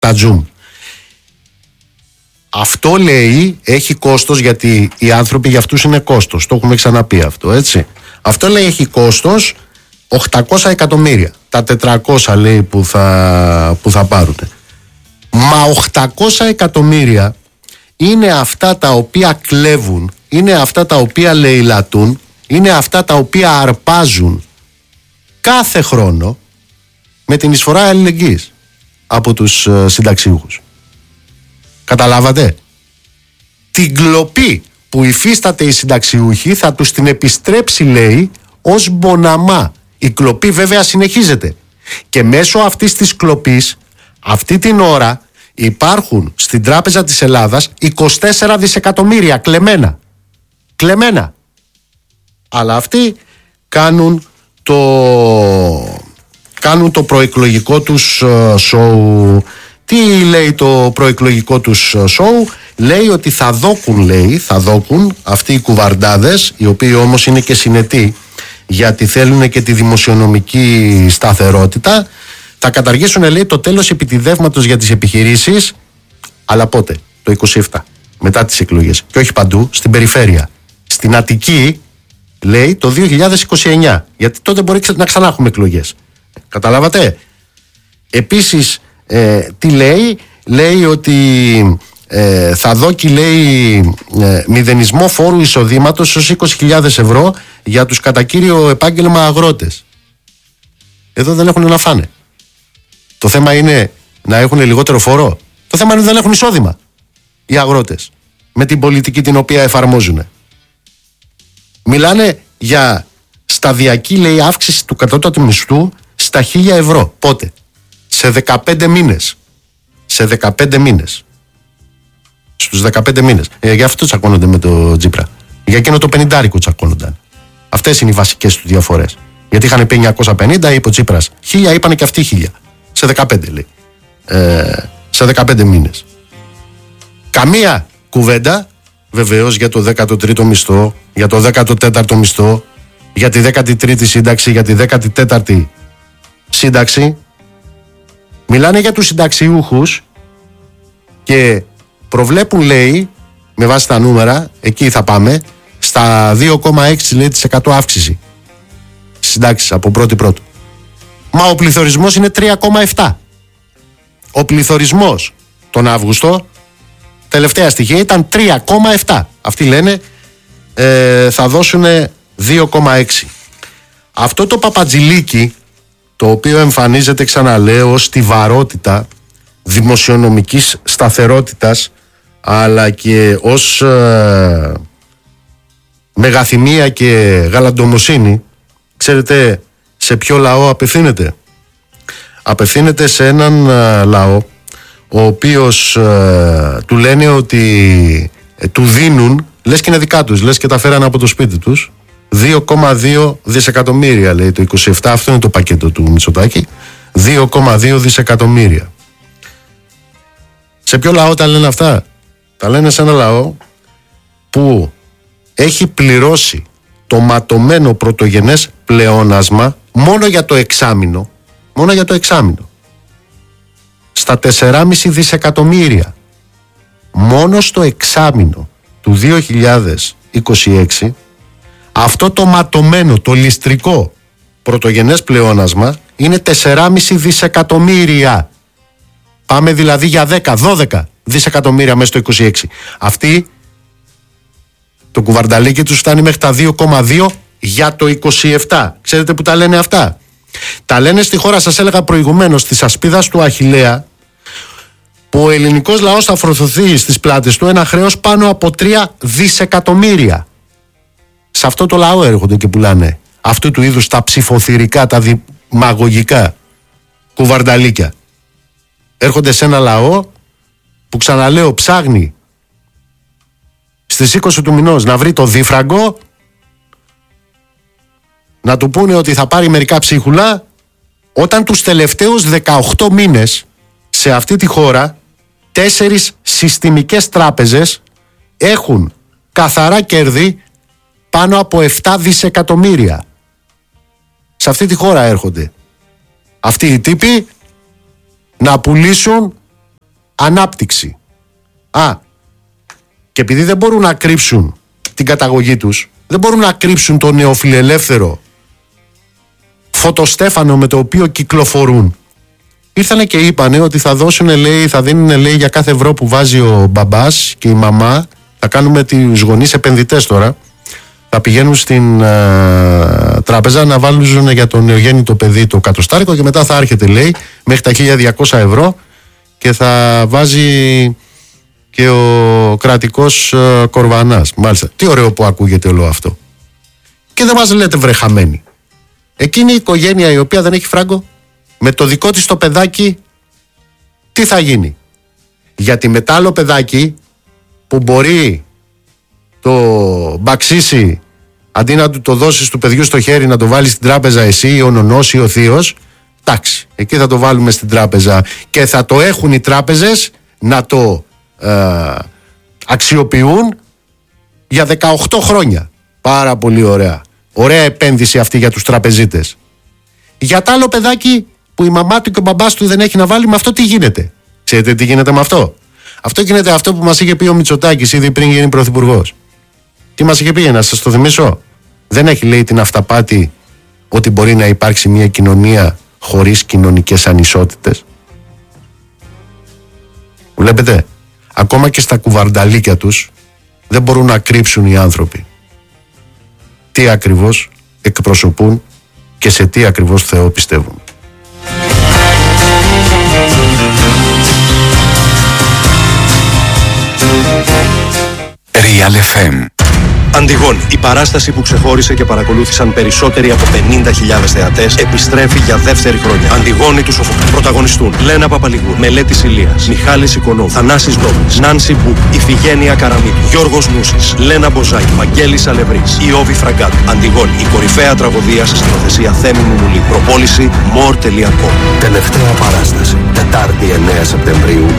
τα Zoom. Αυτό λέει έχει κόστος, γιατί οι άνθρωποι για αυτούς είναι κόστος. Το έχουμε ξαναπεί αυτό, έτσι. Αυτό λέει έχει κόστος 800 εκατομμύρια. Τα 400 λέει που θα πάρουν. Μα 800 εκατομμύρια είναι αυτά τα οποία κλέβουν, είναι αυτά τα οποία λαιλατούν, είναι αυτά τα οποία αρπάζουν κάθε χρόνο με την εισφορά αλληλεγγύης από τους συνταξιούχους. Καταλάβατε? Την κλοπή που υφίσταται οι συνταξιούχοι θα τους την επιστρέψει, λέει, ως μποναμά. Η κλοπή βέβαια συνεχίζεται. Και μέσω αυτής της κλοπής, αυτή την ώρα, υπάρχουν στην Τράπεζα της Ελλάδας 24 δισεκατομμύρια κλεμμένα. Κλεμμένα. Αλλά αυτοί κάνουν το προεκλογικό τους σοου. Τι λέει το προεκλογικό τους σοου? Λέει ότι θα δόκουν αυτοί οι κουβαρντάδες, οι οποίοι όμως είναι και συνετοί, γιατί θέλουν και τη δημοσιονομική σταθερότητα. Θα καταργήσουν, λέει, το τέλος επιτιδεύματος για τις επιχειρήσεις. Αλλά πότε? Το 27, μετά τις εκλογές. Και όχι παντού, στην περιφέρεια. Στην Αττική, λέει, το 2029. Γιατί τότε μπορεί να ξανά έχουμε εκλογές. Καταλάβατε? Επίσης, τι λέει? Λέει ότι θα δώσει, λέει, μηδενισμό φόρου εισοδήματος ως 20.000 ευρώ για τους κατά κύριο επάγγελμα αγρότες. Εδώ δεν έχουν να φάνε. Το θέμα είναι να έχουν λιγότερο φόρο. Το θέμα είναι ότι δεν έχουν εισόδημα οι αγρότες με την πολιτική την οποία εφαρμόζουν. Μιλάνε για σταδιακή, λέει, αύξηση του κατώτατου μισθού στα 1.000 ευρώ. Πότε? Σε 15 μήνες. Σε 15 μήνες. Στους 15 μήνες. Για αυτό τσακώνονται με το Τζίπρα. Για εκείνο το 50 τσακώνονταν. Αυτές είναι οι βασικές του διαφορές. Γιατί είχαν πει 950, είπε ο Τσίπρας 1.000, είπανε και αυτοί 1.000. Σε 15, λέει. Σε 15 μήνες. Καμία κουβέντα βεβαίως για το 13ο μισθό, για το 14ο μισθό, για τη 13η σύνταξη, για τη 14η σύνταξη. Μιλάνε για τους συνταξιούχους και προβλέπουν, λέει, με βάση τα νούμερα, εκεί θα πάμε, στα 2,6% αύξηση συντάξεις από 1η-1η. Μα ο πληθωρισμός είναι 3,7. Ο πληθωρισμός τον Αύγουστο, τελευταία στοιχεία, ήταν 3,7. Αυτοί λένε θα δώσουν 2,6. Αυτό το παπατζηλίκι, το οποίο εμφανίζεται, ξαναλέω, ως στιβαρότητα δημοσιονομικής σταθερότητας, αλλά και ως μεγαθυμία και γαλαντομοσύνη, ξέρετε σε ποιο λαό απευθύνεται? Απευθύνεται σε έναν λαό ο οποίος του λένε ότι του δίνουν, λες και είναι δικά τους, λες και τα φέραν από το σπίτι τους, 2,2 δισεκατομμύρια, λέει το 27, αυτό είναι το πακέτο του Μητσοτάκη, 2,2 δισεκατομμύρια. Σε ποιο λαό τα λένε αυτά? Τα λένε σε ένα λαό που έχει πληρώσει το ματωμένο πρωτογενές πλεόνασμα μόνο για το εξάμηνο, στα 4,5 δισεκατομμύρια. Μόνο στο εξάμηνο του 2026 αυτό το ματωμένο, το ληστρικό πρωτογενές πλεόνασμα είναι 4,5 δισεκατομμύρια. Πάμε δηλαδή για 10-12 δισεκατομμύρια μέσα στο 26. Αυτοί, το κουβαρνταλίκι τους φτάνει μέχρι τα 2,2 για το 27. Ξέρετε που τα λένε αυτά? Τα λένε στη χώρα, σας έλεγα προηγουμένως, της ασπίδας του Αχιλλέα, που ο ελληνικός λαός θα φορτωθεί στις πλάτες του ένα χρέος πάνω από 3 δισεκατομμύρια. Σε αυτό το λαό έρχονται και πουλάνε αυτού του είδους τα ψηφοθυρικά, τα δημαγωγικά κουβαρνταλίκια. Έρχονται σε ένα λαό που, ξαναλέω, ψάχνει στις 20 του μηνός να βρει το δίφραγκο, να του πούνε ότι θα πάρει μερικά ψίχουλα, όταν τους τελευταίους 18 μήνες σε αυτή τη χώρα 4 συστημικές τράπεζες έχουν καθαρά κέρδη πάνω από 7 δισεκατομμύρια. Σε αυτή τη χώρα έρχονται αυτοί οι τύποι να πουλήσουν ανάπτυξη. Και επειδή δεν μπορούν να κρύψουν την καταγωγή τους, δεν μπορούν να κρύψουν το νεοφιλελεύθερο φωτοστέφανο με το οποίο κυκλοφορούν, ήρθανε και είπανε ότι θα δίνουν, λέει, για κάθε ευρώ που βάζει ο μπαμπάς και η μαμά, θα κάνουμε τους γονείς επενδυτές τώρα, θα πηγαίνουν στην τράπεζα να βάλουν για το νεογέννητο παιδί το κατοστάρικο και μετά θα έρχεται, λέει, μέχρι τα 1.200 ευρώ και θα βάζει και ο κρατικός κορβανάς. Μάλιστα, τι ωραίο που ακούγεται όλο αυτό. Και δεν μας λέτε βρε χαμένοι. Εκείνη η οικογένεια η οποία δεν έχει φράγκο, με το δικό της το παιδάκι, τι θα γίνει? Γιατί μετά άλλο παιδάκι που μπορεί το μπαξίσει, αντί να του το δώσεις του παιδιού στο χέρι, να το βάλεις στην τράπεζα εσύ ή ο νονός ή ο θείος, εντάξει, εκεί θα το βάλουμε στην τράπεζα και θα το έχουν οι τράπεζες να το αξιοποιούν για 18 χρόνια. Πάρα πολύ ωραία. Ωραία επένδυση αυτή για τους τραπεζίτες. Για το άλλο παιδάκι που η μαμά του και ο μπαμπάς του δεν έχει να βάλει, με αυτό τι γίνεται? Ξέρετε τι γίνεται με αυτό? Αυτό γίνεται αυτό που μας είχε πει ο Μητσοτάκης ήδη πριν γίνει πρωθυπουργός. Τι μας είχε πει, να σας το θυμίσω? Δεν έχει, λέει, την αυταπάτη ότι μπορεί να υπάρξει μια κοινωνία χωρίς κοινωνικές ανισότητες. Βλέπετε, ακόμα και στα κουβαρνταλίκια τους δεν μπορούν να κρύψουν οι άνθρωποι τι ακριβώς εκπροσωπούν και σε τι ακριβώς Θεό πιστεύουν. Real FM. Αντιγόνη, η παράσταση που ξεχώρισε και παρακολούθησαν περισσότεροι από 50.000 θεατές, επιστρέφει για δεύτερη χρονιά. Αντιγόνη του Σοφοκλή. Πρωταγωνιστούν Λένα Παπαλιγούρ, Μελέτης Ηλίας, Μιχάλης Οικονόμου, Θανάσης Ντόμης, Νάνση Μπουκ, Ιφηγένεια Καραμίτου, Γιώργος Νούσης, Λένα Μποζάκη, Βαγγέλης Αλευρής, Ιώβη Φραγκάτου. Αντιγόνη, η κορυφαία τραγωδία σε σκηνοθεσία Θέμη Μουμουλή. Προπόληση more.com. Τελευταία παράσταση. Τετάρτη 9 Σεπτεμβρίου,